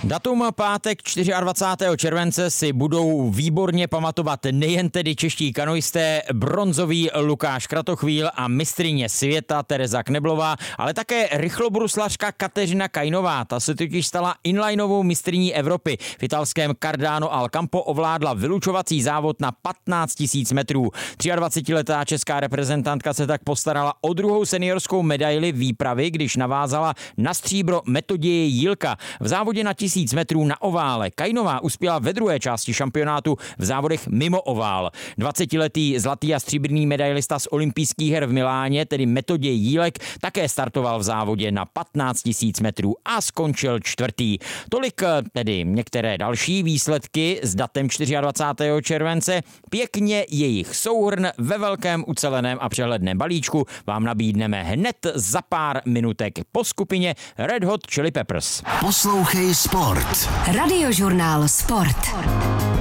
Datum pátek 24. července si budou výborně pamatovat nejen tedy čeští kanoisté, bronzový Lukáš Kratochvíl a mistryně světa Tereza Kneblová, ale také rychlobruslařka Kateřina Kainová. Ta se totiž stala inlineovou mistryní Evropy. V italském Cardano al Campo ovládla vylučovací závod na 15 000 metrů. 23letá česká reprezentantka se tak postarala o druhou seniorskou medaili výpravy, když navázala na stříbro Metoděje Jílka. V závodě na 1000 metrů na ovále Kainová uspěla ve druhé části šampionátu v závodech mimo ovál. 20letý zlatý a stříbrný medailista z olympijských her v Miláně, tedy Metoděj Jílek, také startoval v závodě na 15 000 metrů a skončil čtvrtý. Tolik tedy některé další výsledky s datem 24. července. Pěkně jejich souhrn ve velkém uceleném a přehledném balíčku vám nabídneme hned za pár minutek po skupině Red Hot Chili Peppers. Poslouchej Sport. Radiožurnál Sport.